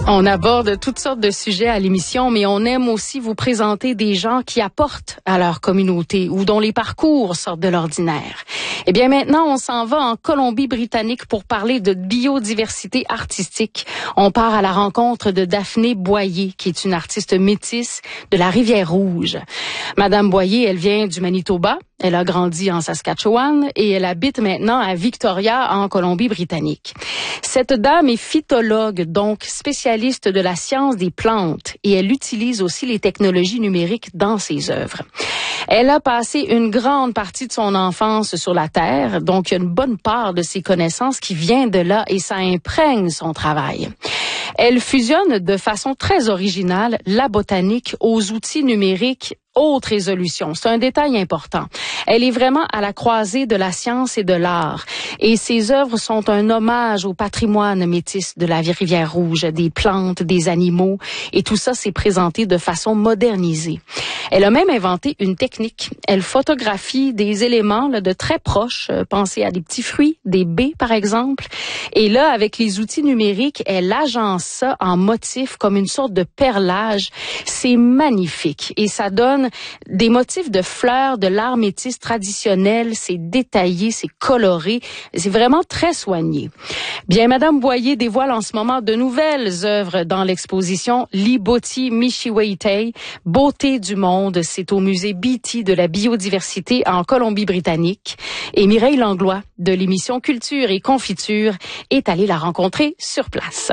On aborde toutes sortes de sujets à l'émission, mais on aime aussi vous présenter des gens qui apportent à leur communauté ou dont les parcours sortent de l'ordinaire. Eh bien, maintenant, on s'en va en Colombie-Britannique pour parler de biodiversité artistique. On part à la rencontre de Daphné Boyer, qui est une artiste métisse de la Rivière-Rouge. Madame Boyer, elle vient du Manitoba. Elle a grandi en Saskatchewan et elle habite maintenant à Victoria, en Colombie-Britannique. Cette dame est phytologue, donc spécialiste de la science des plantes, et elle utilise aussi les technologies numériques dans ses œuvres. Elle a passé une grande partie de son enfance sur la Terre, donc il y a une bonne part de ses connaissances qui vient de là et ça imprègne son travail. Elle fusionne de façon très originale la botanique aux outils numériques haute résolution. C'est un détail important. Elle est vraiment à la croisée de la science et de l'art. Et ses œuvres sont un hommage au patrimoine métis de la Rivière-Rouge, des plantes, des animaux. Et tout ça s'est présenté de façon modernisée. Elle a même inventé une technique. Elle photographie des éléments de très proches. Pensez à des petits fruits, des baies par exemple. Et là, avec les outils numériques, elle agence ça en motifs comme une sorte de perlage. C'est magnifique. Et ça donne des motifs de fleurs de l'art métis traditionnel. C'est détaillé, c'est coloré. C'est vraiment très soigné. Bien, Madame Boyer dévoile en ce moment de nouvelles œuvres dans l'exposition Liboti Mishiweite, Beauté du monde. C'est au musée Beatty de la biodiversité en Colombie-Britannique. Et Mireille Langlois de l'émission Culture et Confiture est allée la rencontrer sur place.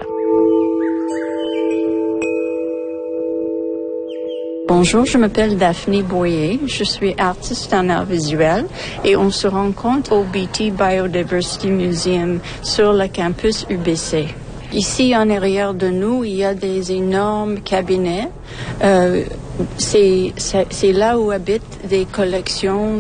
Bonjour, je m'appelle Daphné Boyer, je suis artiste en art visuel et on se rencontre au Beatty Biodiversity Museum sur le campus UBC. Ici, en arrière de nous, il y a des énormes cabinets. C'est là où habitent des collections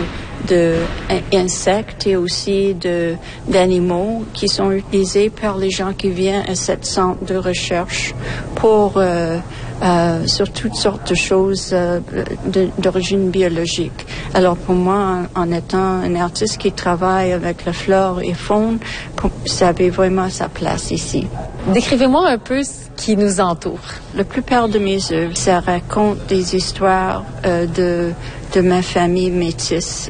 d'insectes et aussi d'animaux qui sont utilisés par les gens qui viennent à cette centre de recherche pour sur toutes sortes de choses d'origine biologique. Alors pour moi, en étant un artiste qui travaille avec la flore et faune, ça avait vraiment sa place ici. Décrivez-moi un peu ce qui nous entoure. La plupart de mes œuvres, ça raconte des histoires de ma famille métisse.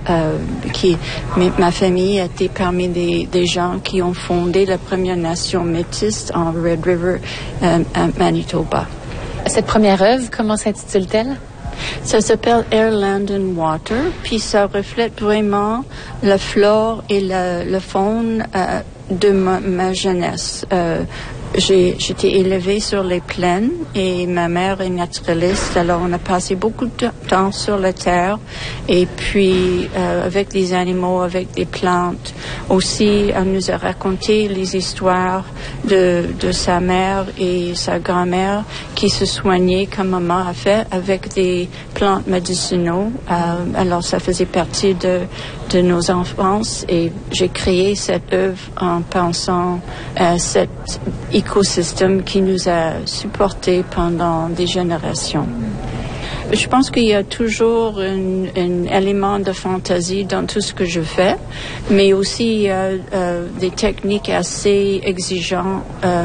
Ma famille était parmi des gens qui ont fondé la première nation métisse en Red River, à Manitoba. Cette première œuvre, comment s'intitule-t-elle? Ça s'appelle Air, Land and Water, puis ça reflète vraiment la flore et la faune de ma jeunesse. J'étais élevée sur les plaines et ma mère est naturaliste, alors on a passé beaucoup de temps sur la terre et puis avec des animaux, avec des plantes. Aussi, elle nous a raconté les histoires de sa mère et sa grand-mère qui se soignaient comme maman a fait avec des plantes médicinaux. Alors ça faisait partie de nos enfances et j'ai créé cette œuvre en pensant à cet écosystème qui nous a supportés pendant des générations. Je pense qu'il y a toujours un élément de fantaisie dans tout ce que je fais, mais aussi il y a des techniques assez exigeantes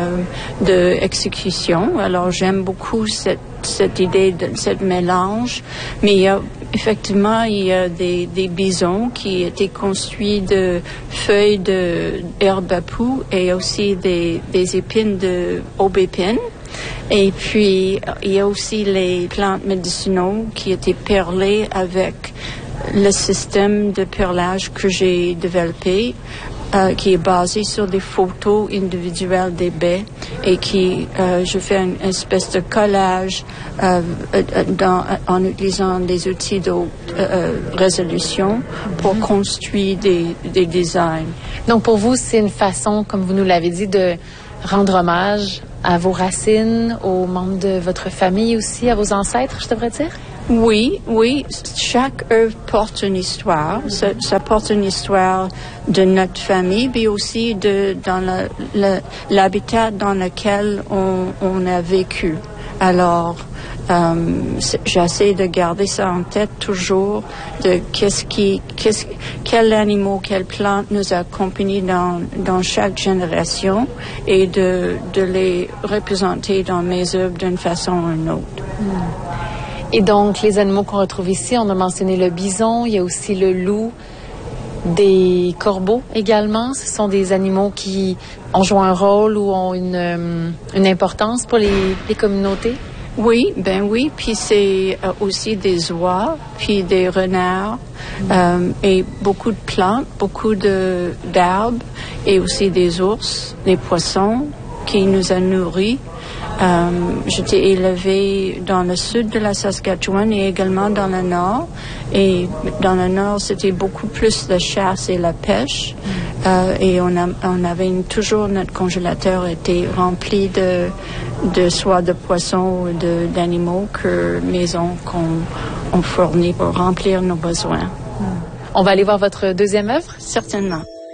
d'exécution. Alors j'aime beaucoup cette idée de cette mélange, mais effectivement, il y a des bisons qui étaient construits de feuilles d'herbe à poux et aussi des épines d'aubépine. Et puis, il y a aussi les plantes médicinaux qui étaient perlées avec le système de perlage que j'ai développé, qui est basé sur des photos individuelles des baies et je fais une espèce de collage en utilisant des outils de résolution pour construire des designs. Donc pour vous, c'est une façon, comme vous nous l'avez dit, de rendre hommage à vos racines, aux membres de votre famille aussi, à vos ancêtres, je devrais dire? Oui. Chaque œuvre porte une histoire. Ça porte une histoire de notre famille, mais aussi dans l'habitat dans lequel on a vécu. Alors, J'essaie de garder ça en tête toujours, de quel animal, quelle plante nous accompagne dans chaque génération et de les représenter dans mes œuvres d'une façon ou d'une autre. Et donc, les animaux qu'on retrouve ici, on a mentionné le bison, il y a aussi le loup, des corbeaux également. Ce sont des animaux qui ont joué un rôle ou ont une importance pour les communautés? Oui, puis c'est aussi des oies, puis des renards, et beaucoup de plantes, beaucoup d'arbres, et aussi des ours, des poissons qui nous a nourris. J'étais élevée dans le sud de la Saskatchewan et également dans le nord. Et dans le nord, c'était beaucoup plus la chasse et la pêche. Et on avait toujours notre congélateur était rempli de soit de poissons ou d'animaux que maison qu'on fournit pour remplir nos besoins. On va aller voir votre deuxième œuvre? Certainement.